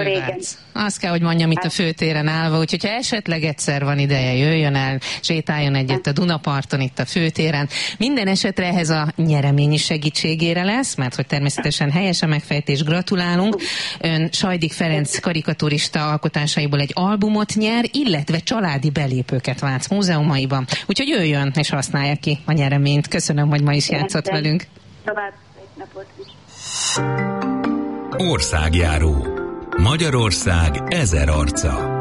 Azt kell, hogy mondjam, itt a főtéren állva, úgyhogy ha esetleg egyszer van ideje, jöjjön el, sétáljon egyet a Dunaparton, itt a főtéren. Minden esetre ehhez a nyeremény is segítségére lesz, mert hogy természetesen helyes a megfejtés, gratulálunk. Ön Sajdik Ferenc karikaturista alkotásaiból egy albumot nyer, illetve családi belépőket Vác múzeumaiban. Úgyhogy jöjjön és használja ki a nyereményt. Köszönöm, hogy ma is játszott velünk. Tovább egy napot is. Országjáró. Magyarország 1000 arca.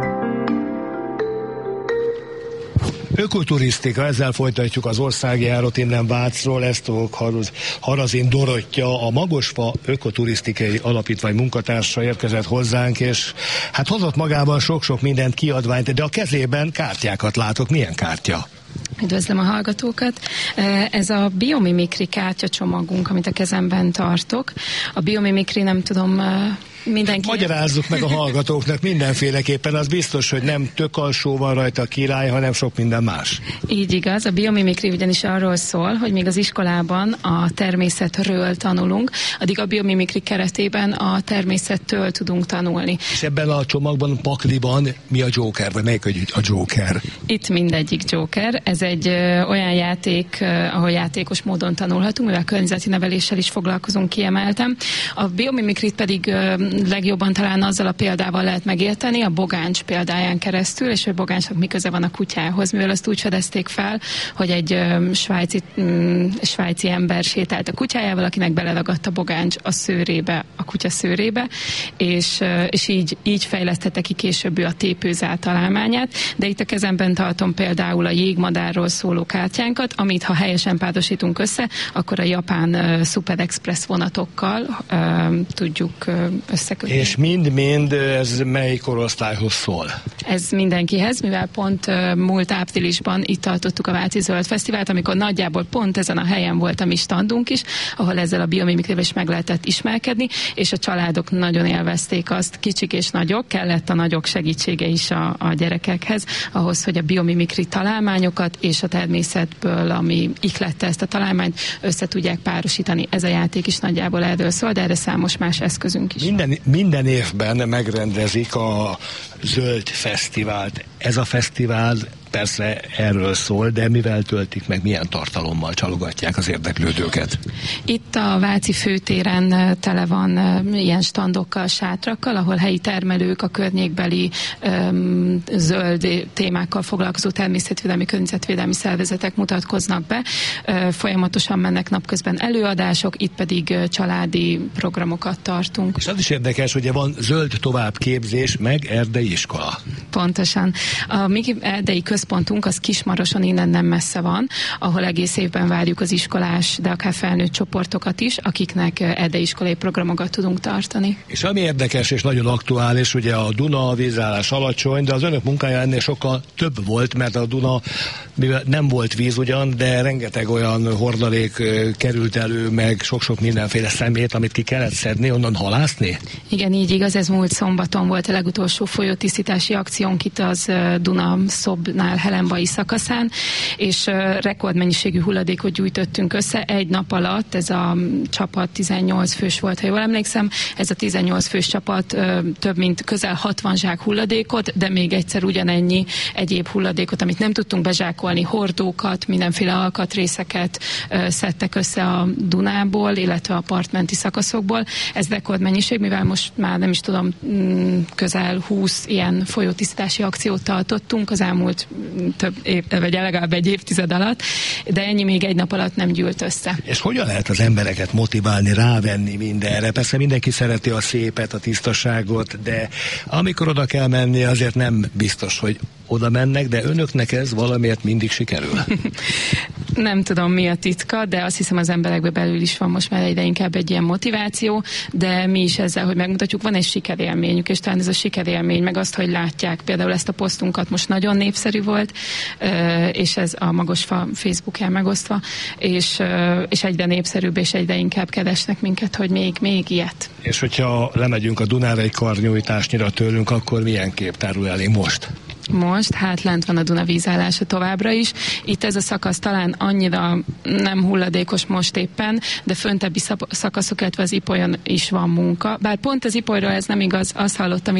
Ökoturisztika, ezzel folytatjuk az országjárót innen Vácról, Esztók Harazin Dorottya, a Magosfa Ökoturisztikai Alapítvány munkatársa érkezett hozzánk, és hát hozott magával sok-sok mindent, kiadványt, de a kezében kártyákat látok. Milyen kártya? Üdvözlöm a hallgatókat! Ez a biomimikri kártyacsomagunk, amit a kezemben tartok. A biomimikri, nem tudom, mindenki... Magyarázzuk meg a hallgatóknak mindenféleképpen, az biztos, hogy nem tökalsó van rajta a király, hanem sok minden más. Így igaz, a biomimikri ugyanis arról szól, hogy még az iskolában a természetről tanulunk, addig a biomimikri keretében a természettől tudunk tanulni. És ebben a csomagban, pakliban mi a Joker, vagy melyik a Joker? Itt mindegyik Joker. Ez egy olyan játék, ahol játékos módon tanulhatunk, mivel környezeti neveléssel is foglalkozunk, kiemeltem. A biomimikrit pedig legjobban talán azzal a példával lehet megérteni, a Bogáncs példáján keresztül, és hogy Bogáncsnak mi köze van a kutyához, mivel azt úgy fedezték fel, hogy egy svájci ember sétált a kutyájával, akinek beleragadt a Bogáncs a szőrébe, a kutya szőrébe, és így fejlesztette ki később a tépőzál találmányát, de itt a kezemben tartom például a jégmadárról szóló kártyánkat, amit ha helyesen párosítunk össze, akkor a japán Super Express vonatokkal tudjuk összekötni. És mind-mind ez mely korosztályhoz szól? Ez mindenkihez, mivel pont múlt áprilisban itt tartottuk a Váci Zöld Fesztivált, amikor nagyjából pont ezen a helyen volt a mi standunk is, ahol ezzel a biomimikrivel is meg lehetett ismerkedni, és a családok nagyon élvezték azt, kicsik és nagyok, kellett a nagyok segítsége is a gyerekekhez, ahhoz, hogy a biomimikri találmányokat és a természetből, ami ihlette ezt a találmányt, össze tudják párosítani. Ez a játék is nagyjából erről szól, de erre számos más eszközünk is. Minden évben megrendezik a Zöld Fesztivált. Ez a fesztivál persze erről szól, de mivel töltik meg, milyen tartalommal csalogatják az érdeklődőket? Itt a Váci főtéren tele van ilyen standokkal, sátrakkal, ahol helyi termelők, a környékbeli zöld témákkal foglalkozó természetvédelmi, környezetvédelmi szervezetek mutatkoznak be. Folyamatosan mennek napközben előadások, itt pedig családi programokat tartunk. És az is érdekes, hogy van zöld továbbképzés, meg erdei iskola. Pontosan. A mi erdei központunk az Kismaroson, innen nem messze van, ahol egész évben várjuk az iskolás, de akár felnőtt csoportokat is, akiknek erdeiiskolai programokat tudunk tartani. És ami érdekes és nagyon aktuális, ugye a Duna vízállás alacsony, de az önök munkája ennél sokkal több volt, mert a Duna, mivel nem volt víz ugyan, de rengeteg olyan hordalék került elő, meg sok-sok mindenféle szemét, amit ki kellett szedni, onnan halászni? Igen, így igaz, ez múlt szombaton volt a legutolsó folyótisztítási akciónk itt az Duna Szobnál Helenbai szakaszán, és rekordmennyiségű hulladékot gyűjtöttünk össze. Egy nap alatt ez a csapat 18 fős volt, ha jól emlékszem, ez a 18 fős csapat több mint közel 60 zsák hulladékot, de még egyszer ugyanennyi egyéb hulladékot, amit nem tudtunk bezsákolni, hordókat, mindenféle alkatrészeket szedtek össze a Dunából, illetve a partmenti szakaszokból. Ez rekordmennyiség, mivel most már nem is tudom, közel 20 ilyen folyótisztítási akciót tartottunk az elmúlt több év, vagy legalább egy évtized alatt, de ennyi még egy nap alatt nem gyűlt össze. És hogyan lehet az embereket motiválni, rávenni mindenre? Persze mindenki szereti a szépet, a tisztaságot, de amikor oda kell menni, azért nem biztos, hogy oda mennek, de önöknek ez valamiért mindig sikerül. Nem tudom, mi a titka, de azt hiszem az emberekben belül is van most már egyre inkább egy ilyen motiváció, de mi is ezzel, hogy megmutatjuk, van egy sikerélményük, és talán ez a sikerélmény, meg azt, hogy látják. Például ezt a posztunkat most nagyon népszerű volt, és ez a Magosfa Facebookján megosztva, és egyre népszerűbb, és egyre inkább keresnek minket, hogy még ilyet. És hogyha lemegyünk a Dunára egy karnyújtásnyira tőlünk, akkor milyen kép tárul elé most? most, hát lent van a Duna vízállása továbbra is. Itt ez a szakasz talán annyira nem hulladékos most éppen, de föntebbi szakaszok, illetve az Ipolyon is van munka. Bár pont az Ipolyról ez nem igaz, azt hallottam